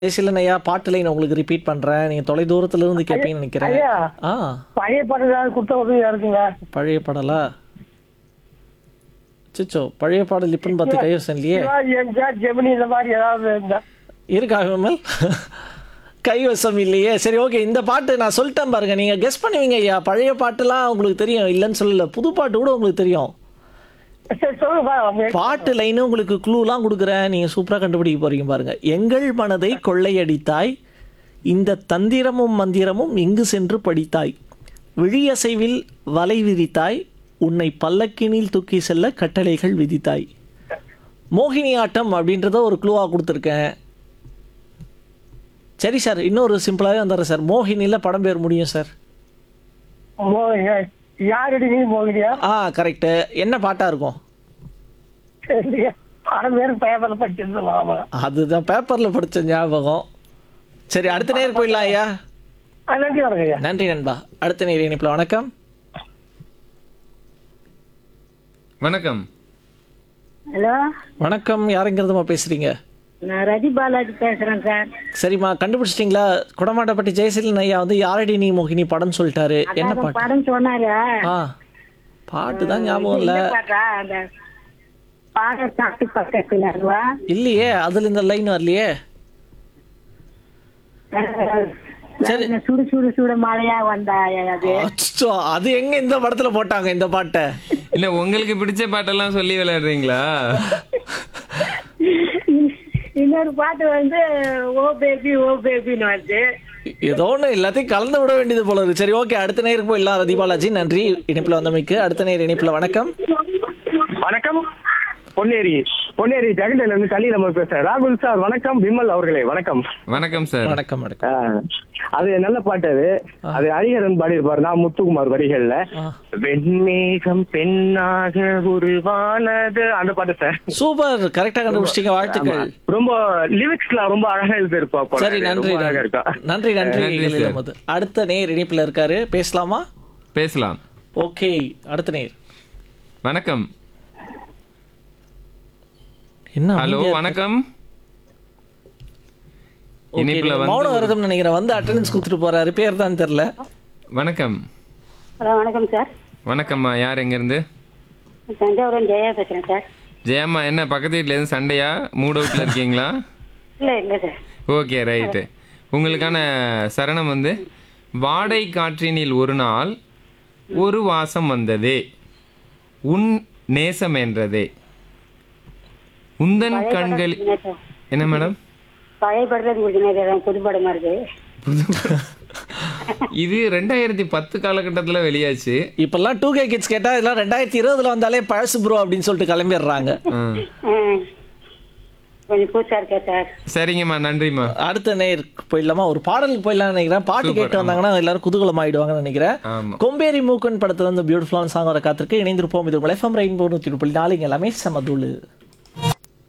பேசலனையா பாட்டு லைன் உங்களுக்கு ரிப்பீட் பண்றேன். நீங்க தொலை தூரத்துல இருந்து கேட்பீங்கன்னு நினைக்கிறேன். ஐயா ஆ பழைய பாட்டு ஏதாவது கொடுத்த உதவியா இருக்குங்க. பழைய பாடலா? சிச்சோ பழைய பாடல் இப்பன்னு பார்த்து கைவசம் இல்லையே. சிவாஜி, எம்ஜிஆர், ஜெமினி இந்த மாதிரி ஏதாவது இருந்தா. இருக்கா விமல்? கைவசம் இல்லையே. சரி ஓகே, இந்த பாட்டு நான் சொல்லிட்டேன் பாருங்க, நீங்க கெஸ் பண்ணுவீங்க ஐயா. பழைய பாட்டுலாம் உங்களுக்கு தெரியும், இல்லைன்னு சொல்லல. புது பாட்டு கூட உங்களுக்கு தெரியும். சரி சொல்லுங்க பாட்டு லைனு உங்களுக்கு க்ளூலாம் கொடுக்குறேன், நீங்க சூப்பரா கண்டுபிடிக்க போறீங்க பாருங்க. எங்கள் மனதை கொள்ளையடித்தாய், இந்த தந்திரமும் மந்திரமும் எங்கு சென்று படித்தாய், விழியசைவில் வலை விரித்தாய், உன்னை பல்லக்கினில் தூக்கி செல்ல கட்டளைகள் விதித்தாய். மோகினி ஆட்டம் அப்படின்றத ஒரு க்ளூவாக கொடுத்துருக்கேன். சரி சார், இன்னொரு சிம்பிளாகவே வந்துடுறேன் சார். மோகினியில் படம் பேர் முடியும் சார். யாரடி நீ மோகினியா? கரெக்டு. என்ன பாட்டாக இருக்கும்? படம் பேர் பேப்பர்ல படிச்சிருந்தோம். அதுதான் பேப்பரில் படித்த ஞாபகம். சரி, அடுத்த நேரம் போயிடலாம் ஐயா. நன்றி வணக்கம் ஐயா. நன்றி நண்பா. அடுத்த நேரம் இணைப்பில். வணக்கம். வணக்கம். ஹலோ வணக்கம், யாருங்கிறதுமா பேசுறீங்க? நான் ரதி பாலாஜி பேசுறேன் சார். சரிம்மா, கண்டுபிடிச்சிட்டிங்களா? குடமாட்டப்பட்டி ஜெயசீலன் ஐயா வந்து யாரடி நீ மோகினி படம் சொல்லிட்டாரு. என்ன அதான் பாட்டு? படம் சொன்னாரு. பாட்டு தான் ஞாபகம் இல்ல. இந்த பாட்டா? அந்த பாட சாப்பிட்டு பக்கத்துல அதுவா? இல்லையே, அதுல இந்த லைன் வரலையே. சரி. இந்த சுடு சுடு சுடு மழையா வந்தாயா அது? அச்சோ, அது எங்க இந்த படத்துல போட்டாங்க இந்த பாட்டை? இல்ல, உங்களுக்கு பிடிச்ச பாட்டெல்லாம் சொல்லி விளையாடுறீங்களா? இன்னொரு பாட்டு வந்து ஓ பேபின்னு வருது. ஏதோ ஒன்று எல்லாத்தையும் கலந்து விட வேண்டியது போல இருக்கு. சரி ஓகே, அடுத்த நேருக்கு போயிடலாம். ரதிபாலாஜி நன்றி இணைப்புல வந்தமைக்கு. அடுத்த நேர் இணைப்புல. வணக்கம். வணக்கம். பொன்னேரி ஜெகண்டையில இருந்து கலி நம்ம பேசுறேன். ராகுல் சார் வணக்கம். விமல் அவர்களே வணக்கம். வணக்கம் சார். வணக்கம் வணக்கம். அது நல்ல பாட்டு. அது ஹரிஹரன் பாடி இருப்பாரு, நான் முத்துக்குமார் வரிகள்ல. வெண்மேகம் பெண்ணாக உருவானது அந்த பாட்டு சார். சூப்பர், கரெக்டா கண்டுபிடிச்சிட்டீங்க, வாழ்த்துக்கள். ரொம்ப லிரிக்ஸ்லாம் ரொம்ப அழகா எழுதிருப்பா. சரி, நன்றி நன்றி நன்றி. அடுத்த நேர் இணைப்புல இருக்காரு, பேசலாமா? பேசலாம். ஓகே, அடுத்த நேர். வணக்கம். என்ன? ஹலோ வணக்கம். இணைப்புல மௌனம் வரதுன்னு நினைக்கிறேன். வந்து அட்டெண்டன்ஸ் கொடுத்துட்டு போறாரு, பேர் தான் தெரியல. வணக்கம். ஹலோ வணக்கம் சார். வணக்கம்மா, யார் எங்க இருந்து? தஞ்சாவூர் ஜெயா பேசுறேன் சார். ஜெயம்மா, என்ன பக்கத்து வீட்டுல இருந்து சண்டையா? மூட் அவுட்ல இருக்கீங்களா? இல்ல சார். Okay right. உங்களுக்கான சரணம் வந்து, வாடை காற்றினில் ஒரு நாள் ஒரு வாசம் வந்ததே, உன் நேசம் என்றதே, உந்தன் கண்கள். என்ன மேடம்? பழைய படத்துல புது படமா இருக்கு. இது 2010 காலகட்டத்துல வெளியாச்சு. இப்பெல்லாம் 2K கிட்ஸ் கேட்டா இதெல்லாம் 2020 வந்தாலே பழசு ப்ரோ அப்படின்னு சொல்லிட்டு கிளம்பிடுறாங்க. கொஞ்சம் பூச்சா இருக்கே சார். சரிங்கம்மா, நன்றிம்மா. அடுத்த நேருக்கு போயிடலாமா? ஒரு பாடலுக்கு போயிடலாம்னு நினைக்கிறேன். பாட்டு கேட்டு வந்தாங்கன்னா எல்லாரும் குதூகலம் ஆயிடுவாங்கன்னு நினைக்கிறேன். கொம்பேரி மூக்கன் படத்துல வந்து பியூட்டிஃபுல்லான சாங் வர காத்திருக்கு. இணைந்திருப்போம். இது உங்கள் FM ரெயின்போ 100.4. எல்லாமே சமதுளு.